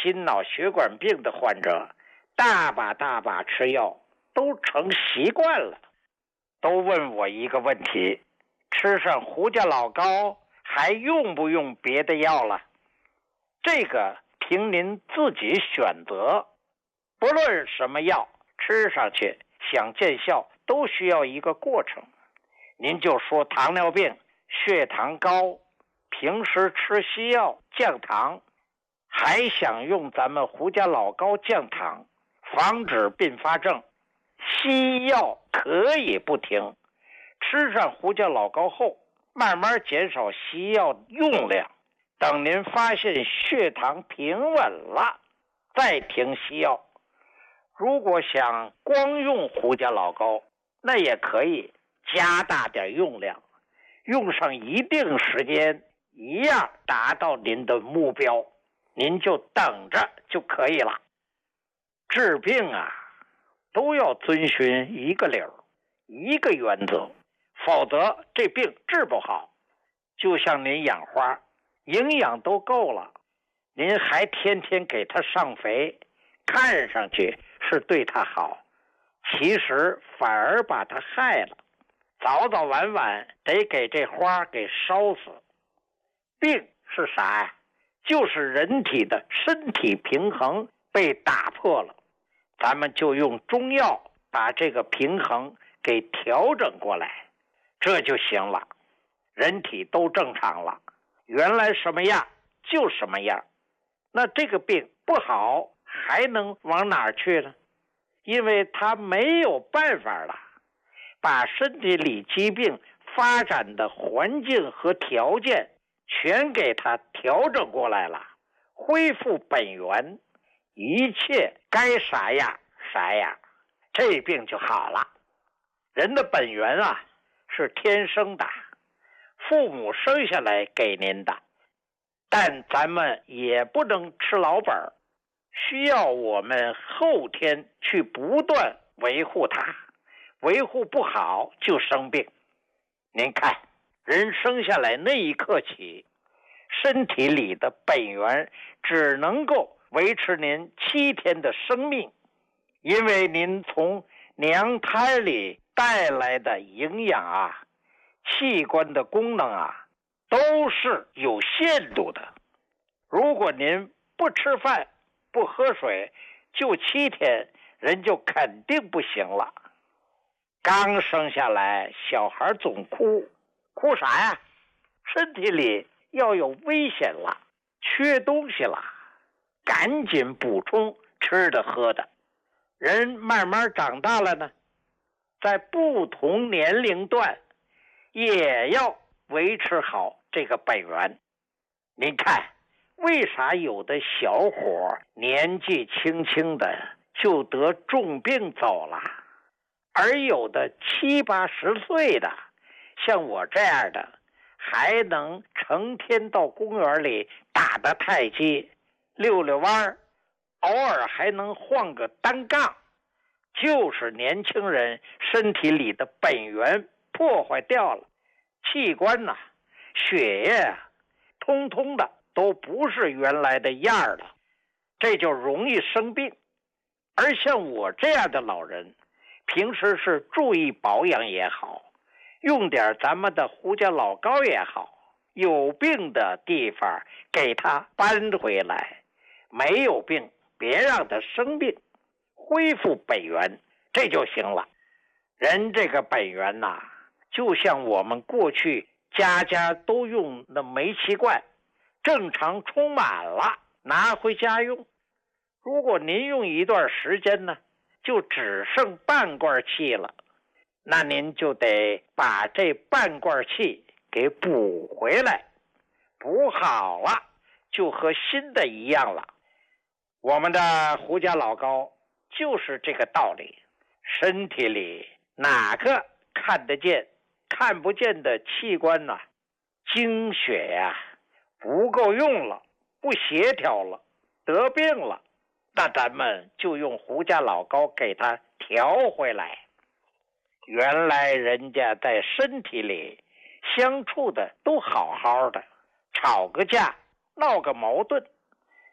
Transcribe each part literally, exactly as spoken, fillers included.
心脑血管病的患者大把大把吃药，都成习惯了，都问我一个问题：吃上胡家老膏还用不用别的药了？这个凭您自己选择，不论什么药吃上去想见效都需要一个过程。您就说糖尿病、血糖高，平时吃西药降糖，还想用咱们胡家老膏降糖，防止并发症，西药可以不停，吃上胡家老膏后慢慢减少西药用量，等您发现血糖平稳了再停西药。如果想光用胡家老膏，那也可以加大点用量，用上一定时间一样达到您的目标，您就等着就可以了。治病啊，都要遵循一个理儿，一个原则，否则这病治不好。就像您养花，营养都够了，您还天天给它上肥，看上去是对它好，其实反而把它害了，早早晚晚得给这花给烧死。病是啥呀？就是人体的身体平衡被打破了，咱们就用中药把这个平衡给调整过来，这就行了，人体都正常了，原来什么样就什么样。那这个病不好还能往哪儿去呢？因为他没有办法了，把身体里疾病发展的环境和条件全给他调整过来了，恢复本源，一切该啥样啥样，这病就好了。人的本源啊，是天生的，父母生下来给您的，但咱们也不能吃老本，需要我们后天去不断维护它，维护不好就生病。您看，人生下来那一刻起，身体里的本源只能够维持您七天的生命，因为您从娘胎里带来的营养啊，器官的功能啊，都是有限度的。如果您不吃饭不喝水，就七天，人就肯定不行了。刚生下来，小孩总哭，哭啥呀？身体里要有危险了，缺东西了，赶紧补充吃的喝的。人慢慢长大了呢，在不同年龄段也要维持好这个本源。您看，为啥有的小伙年纪轻轻的就得重病走了，而有的七八十岁的，像我这样的，还能成天到公园里打打太极，溜溜弯，偶尔还能晃个单杠，就是年轻人身体里的本源破坏掉了，器官呐、啊、血液啊，通通的都不是原来的样了，这就容易生病。而像我这样的老人，平时是注意保养也好，用点咱们的胡家老膏也好，有病的地方给他搬回来，没有病别让他生病，恢复本源，这就行了。人这个本源呐、啊，就像我们过去家家都用的煤气罐，正常充满了拿回家用。如果您用一段时间呢，就只剩半罐气了，那您就得把这半罐气给补回来，补好了就和新的一样了。我们的胡家老膏就是这个道理，身体里哪个看得见看不见的器官呢、啊，精血呀、啊、不够用了，不协调了，得病了，那咱们就用胡家老膏给它调回来。原来人家在身体里相处的都好好的，吵个架闹个矛盾，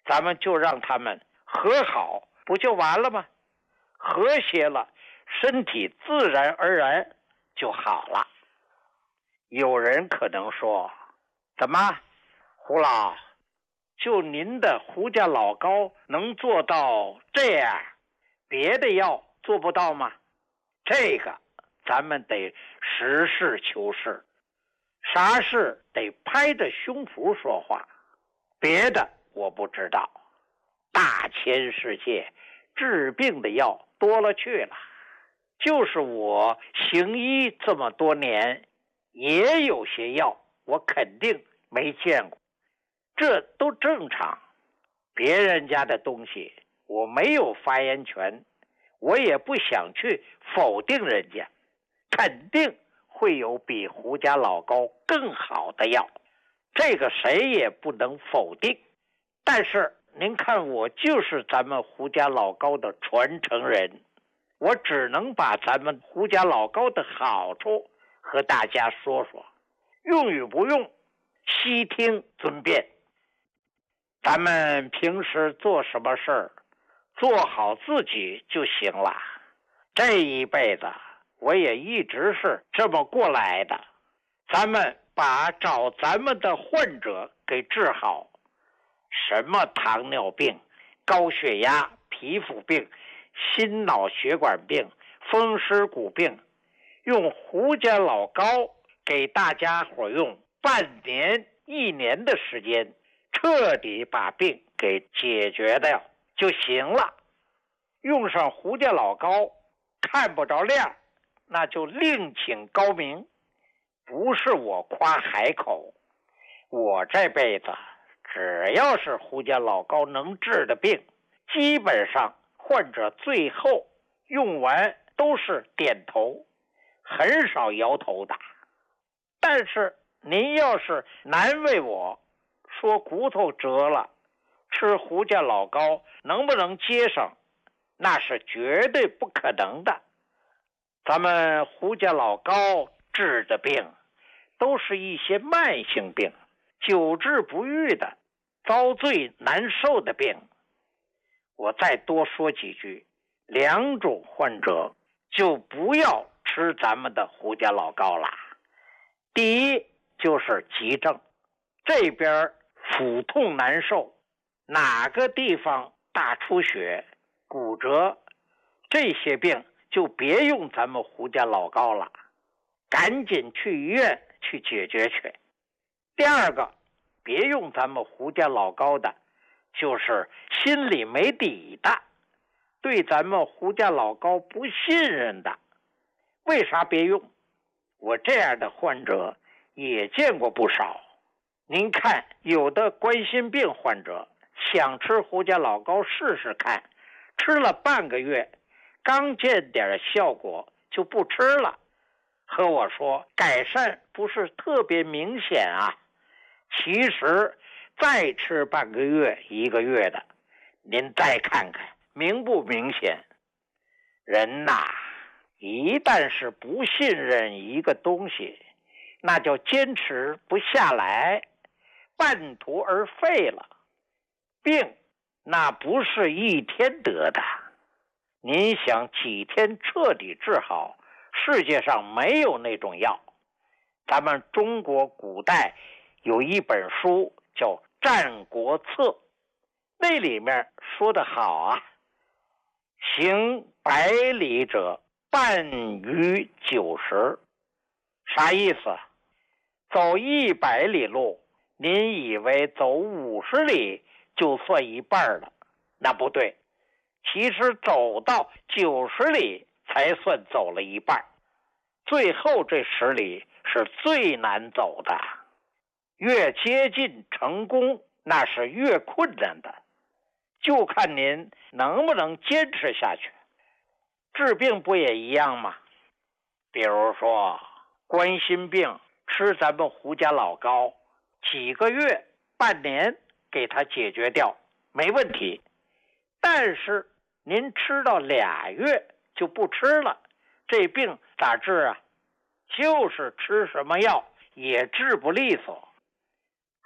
咱们就让他们和好，不就完了吗？和谐了，身体自然而然就好了。有人可能说，怎么，胡老，就您的胡家老高能做到这样，别的药做不到吗？这个咱们得实事求是，啥事得拍着胸脯说话，别的我不知道。大千世界治病的药多了去了，就是我行医这么多年，也有些药我肯定没见过，这都正常。别人家的东西我没有发言权，我也不想去否定人家，肯定会有比胡家老高更好的药，这个谁也不能否定。但是您看，我就是咱们胡家老高的传承人，我只能把咱们胡家老高的好处和大家说说，用与不用，悉听尊便。咱们平时做什么事儿，做好自己就行了。这一辈子我也一直是这么过来的，咱们把找咱们的患者给治好，什么糖尿病、高血压、皮肤病、心脑血管病、风湿骨病，用胡家老高给大家伙用半年一年的时间，彻底把病给解决掉就行了。用上胡家老高看不着亮，那就另请高明。不是我夸海口，我这辈子只要是胡家老高能治的病，基本上患者最后用完都是点头，很少摇头的。但是您要是难为我，说骨头折了，吃胡家老高能不能接上，那是绝对不可能的。咱们胡家老高治的病都是一些慢性病，久治不愈的，遭罪难受的病。我再多说几句，两种患者就不要吃咱们的胡家老高了。第一就是急症，这边腹痛难受，哪个地方大出血、骨折，这些病就别用咱们胡家老高了，赶紧去医院去解决去。第二个，别用咱们胡家老高的，就是心里没底的，对咱们胡家老高不信任的。为啥别用？我这样的患者也见过不少。您看，有的冠心病患者想吃胡家老高试试看，吃了半个月，刚见点效果就不吃了，和我说改善不是特别明显啊。其实再吃半个月一个月的，您再看看明不明显。人呐，一旦是不信任一个东西，那就坚持不下来，半途而废了。病那不是一天得的，您想几天彻底治好，世界上没有那种药。咱们中国古代有一本书叫《战国策》，那里面说得好啊，行百里者半于九十。啥意思？走一百里路，您以为走五十里就算一半了？那不对，其实走到九十里才算走了一半，最后这十里是最难走的。越接近成功，那是越困难的，就看您能不能坚持下去。治病不也一样吗？比如说冠心病，吃咱们胡家老高，几个月、半年给它解决掉，没问题。但是您吃到俩月就不吃了，这病咋治啊？就是吃什么药也治不利索。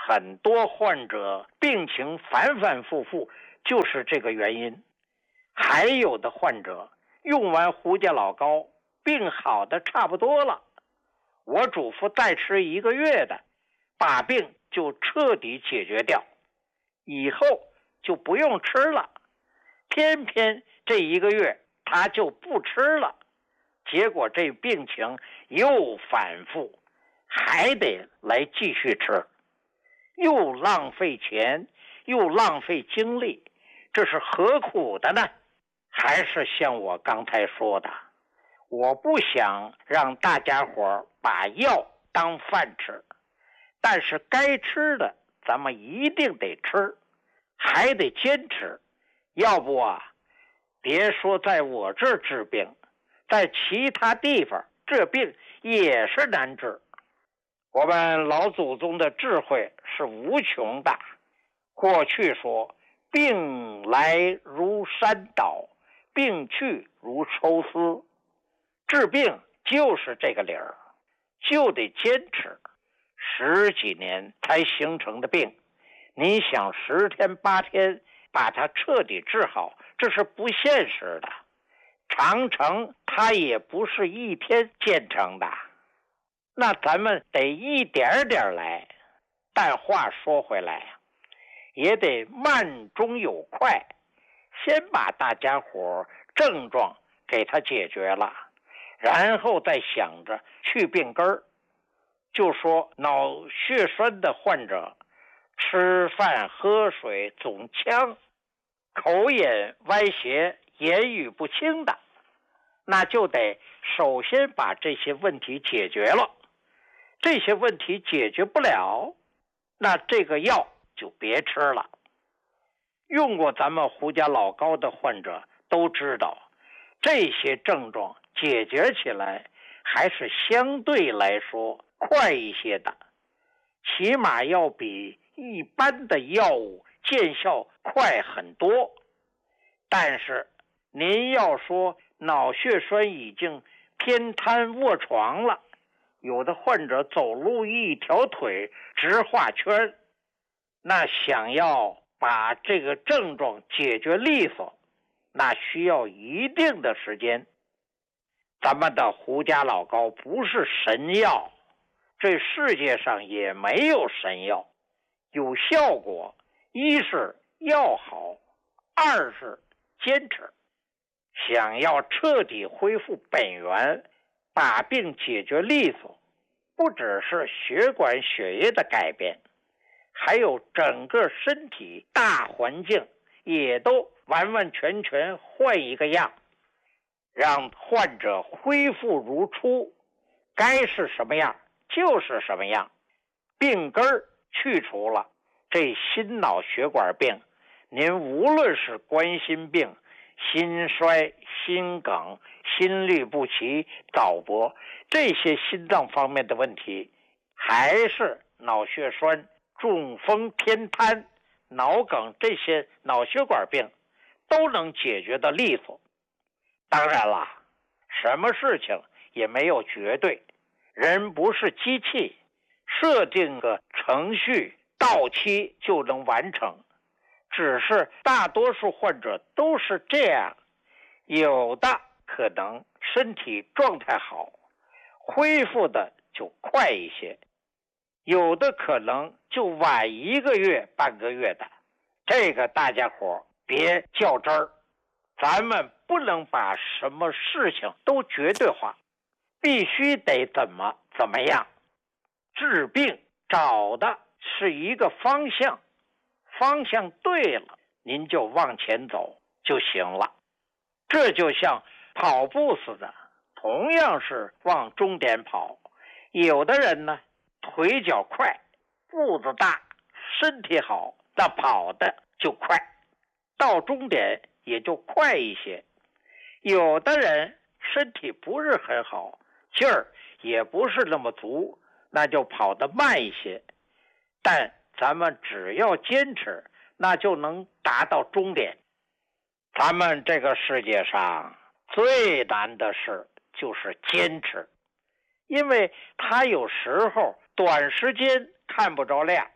很多患者病情反反复复，就是这个原因。还有的患者用完胡家老膏，病好的差不多了，我嘱咐再吃一个月的，把病就彻底解决掉，以后就不用吃了。偏偏这一个月他就不吃了，结果这病情又反复，还得来继续吃，又浪费钱，又浪费精力，这是何苦的呢？还是像我刚才说的，我不想让大家伙把药当饭吃，但是该吃的咱们一定得吃，还得坚持。要不啊，别说在我这儿治病，在其他地方这病也是难治。我们老祖宗的智慧是无穷的，过去说病来如山倒，病去如抽丝，治病就是这个理儿，就得坚持。十几年才形成的病，你想十天八天把它彻底治好，这是不现实的。长城它也不是一天建成的，那咱们得一点点来。但话说回来，也得慢中有快，先把大家伙症状给它解决了，然后再想着去病根儿。就说脑血栓的患者吃饭喝水总呛，口眼歪斜，言语不清的，那就得首先把这些问题解决了。这些问题解决不了，那这个药就别吃了。用过咱们胡家老膏的患者都知道，这些症状解决起来还是相对来说快一些的，起码要比一般的药物见效快很多。但是您要说脑血栓已经偏瘫卧床了，有的患者走路一条腿直画圈，那想要把这个症状解决利索，那需要一定的时间。咱们的胡家老膏不是神药，这世界上也没有神药。有效果，一是药好，二是坚持。想要彻底恢复本源，把病解决利索，不只是血管血液的改变，还有整个身体大环境也都完完全全换一个样，让患者恢复如初，该是什么样就是什么样。病根儿去除了，这心脑血管病，您无论是冠心病、心衰、心梗、心律不齐、早搏，这些心脏方面的问题，还是脑血栓、中风、偏瘫、脑梗，这些脑血管病都能解决的利索。当然了，什么事情也没有绝对，人不是机器，设定个程序到期就能完成。只是大多数患者都是这样，有的可能身体状态好，恢复的就快一些，有的可能就晚一个月半个月的。这个大家伙别较真儿，咱们不能把什么事情都绝对化，必须得怎么怎么样。治病找的是一个方向，方向对了，您就往前走就行了。这就像跑步似的，同样是往终点跑。有的人呢，腿脚快，步子大，身体好，那跑的就快，到终点也就快一些。有的人身体不是很好，劲儿也不是那么足，那就跑得慢一些。但咱们只要坚持，那就能达到终点。咱们这个世界上最难的事就是坚持，因为它有时候短时间看不着亮，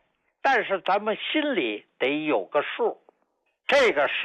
但是咱们心里得有个数，这个